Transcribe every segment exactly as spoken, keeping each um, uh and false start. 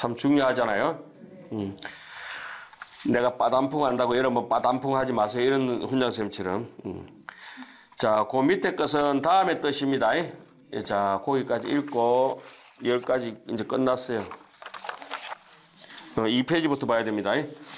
참 중요하잖아요. 음. 내가 빠담풍 한다고 여러분 빠담풍 하지 마세요. 이런 훈장쌤처럼. 음. 자, 그 밑에 것은 다음의 뜻입니다. 자, 거기까지 읽고 열까지 이제 끝났어요. 이 페이지부터 봐야 됩니다.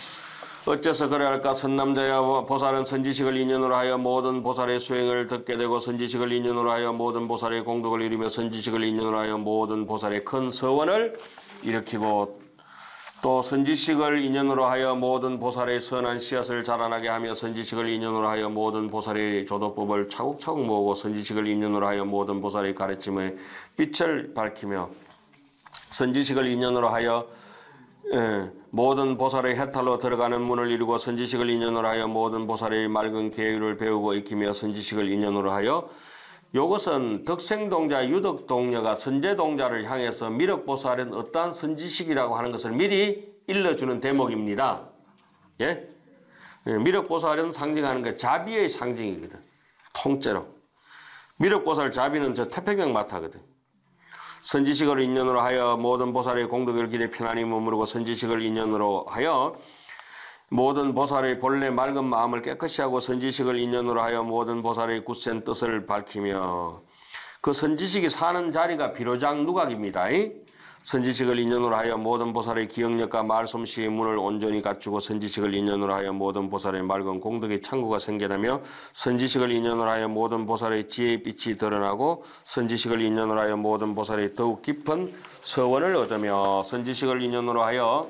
어째서 그래 할까? 선남자야 보살은 선지식을 인연으로 하여 모든 보살의 수행을 듣게 되고 선지식을 인연으로 하여 모든 보살의 공덕을 이루며 선지식을 인연으로 하여 모든 보살의 큰 서원을 일으키고 또 선지식을 인연으로 하여 모든 보살의 선한 씨앗을 자라나게 하며 선지식을 인연으로 하여 모든 보살의 조도법을 차곡차곡 모으고 선지식을 인연으로 하여 모든 보살의 가르침의 빛을 밝히며 선지식을 인연으로 하여 예, 모든 보살의 해탈로 들어가는 문을 이루고 선지식을 인연으로 하여 모든 보살의 맑은 계율을 배우고 익히며 선지식을 인연으로 하여 이것은 덕생동자, 유덕동녀가 선제동자를 향해서 미륵보살은 어떠한 선지식이라고 하는 것을 미리 일러주는 대목입니다. 예? 예, 미륵보살은 상징하는 게 자비의 상징이거든. 통째로. 미륵보살 자비는 저 태평양 마타거든. 선지식을 인연으로 하여 모든 보살의 공덕을 길에 편안히 머무르고 선지식을 인연으로 하여 모든 보살의 본래 맑은 마음을 깨끗이 하고 선지식을 인연으로 하여 모든 보살의 굳센 뜻을 밝히며 그 선지식이 사는 자리가 비로장 누각입니다. 선지식을 인연으로 하여 모든 보살의 기억력과 말솜씨의 문을 온전히 갖추고 선지식을 인연으로 하여 모든 보살의 맑은 공덕의 창구가 생겨나며 선지식을 인연으로 하여 모든 보살의 지혜의 빛이 드러나고 선지식을 인연으로 하여 모든 보살의 더욱 깊은 서원을 얻으며 선지식을 인연으로 하여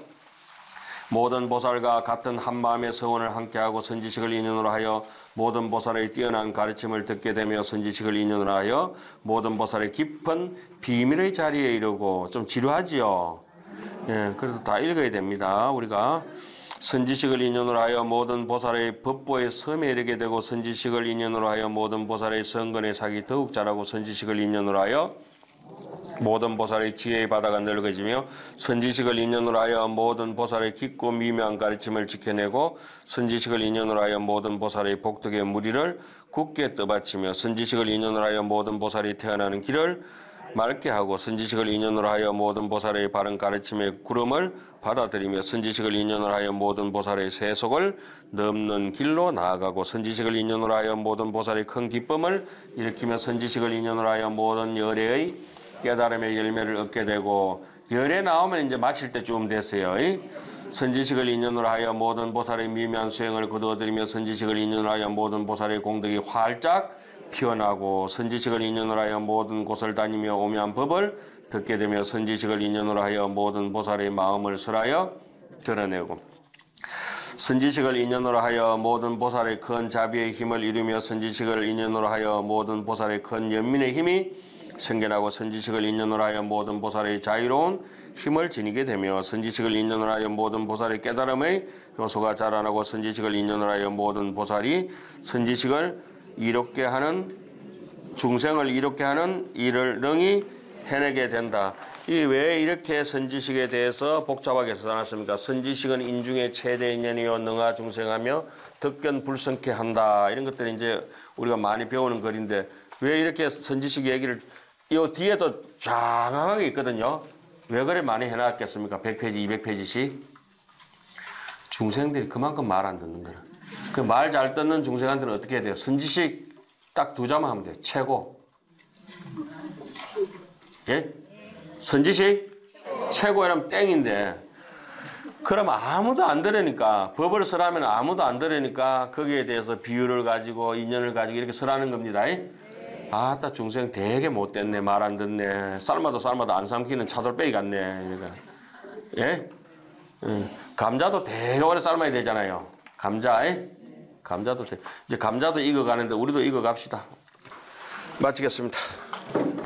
모든 보살과 같은 한마음의 서원을 함께하고 선지식을 인연으로 하여 모든 보살의 뛰어난 가르침을 듣게 되며 선지식을 인연으로 하여 모든 보살의 깊은 비밀의 자리에 이르고 좀 지루하지요. 예, 그래도 다 읽어야 됩니다. 우리가 선지식을 인연으로 하여 모든 보살의 법보의 섬에 이르게 되고 선지식을 인연으로 하여 모든 보살의 성근의 sak이 더욱 자라고 선지식을 인연으로 하여 모든 보살의 지혜의 바다가 넓어지며 선지식을 인연으로 하여 모든 보살의 깊고 미묘한 가르침을 지켜내고 선지식을 인연으로 하여 모든 보살의 복덕의 무리를 굳게 떠받치며 선지식을 인연으로 하여 모든 보살이 태어나는 길을 맑게 하고 선지식을 인연으로 하여 모든 보살의 바른 가르침의 구름을 받아들이며 선지식을 인연으로 하여 모든 보살의 세속을 넘는 길로 나아가고 선지식을 인연으로 하여 모든 보살의 큰 기쁨을 일으키며 선지식을 인연으로 하여 모든 열애의 깨달음의 열매를 얻게 되고 열에 나오면 이제 마칠 때쯤 됐어요. 선지식을 인연으로 하여 모든 보살의 미묘한 수행을 거두어들이며 선지식을 인연으로 하여 모든 보살의 공덕이 활짝 피어나고 선지식을 인연으로 하여 모든 곳을 다니며 오묘한 법을 듣게 되며 선지식을 인연으로 하여 모든 보살의 마음을 설하여 드러내고 선지식을 인연으로 하여 모든 보살의 큰 자비의 힘을 이루며 선지식을 인연으로 하여 모든 보살의 큰 연민의 힘이 생겨나고 선지식을 인연으로 하여 모든 보살의 자유로운 힘을 지니게 되며 선지식을 인연으로 하여 모든 보살의 깨달음의 요소가 자라나고 선지식을 인연으로 하여 모든 보살이 선지식을 이롭게 하는 중생을 이롭게 하는 일을 능히 해내게 된다. 이 왜 이렇게 선지식에 대해서 복잡하게 써놨습니까? 선지식은 인중의 최대 인연이요 능하 중생하며 덕견 불성케 한다. 이런 것들이 이제 우리가 많이 배우는 글인데 왜 이렇게 선지식 얘기를 이 뒤에도 장황하게 있거든요. 왜 그래 많이 해놨겠습니까? 백 페이지, 이백 페이지씩. 중생들이 그만큼 말 안 듣는 거라. 그 말 잘 듣는 중생한테는 어떻게 해야 돼요? 선지식 딱 두 자만 하면 돼요. 최고. 예? 선지식? 최고 이러면 땡인데 그럼 아무도 안 들으니까 법을 쓰라면 아무도 안 들으니까 거기에 대해서 비유를 가지고 인연을 가지고 이렇게 쓰라는 겁니다. 아따 중생 되게 못됐네. 말 안 듣네. 삶아도 삶아도 안 삼키는 차돌빼기 같네. 그러니까. 예? 예? 감자도 되게 오래 삶아야 되잖아요. 감자. 에? 감자도 되... 이제 감자도 익어가는데 우리도 익어갑시다. 마치겠습니다.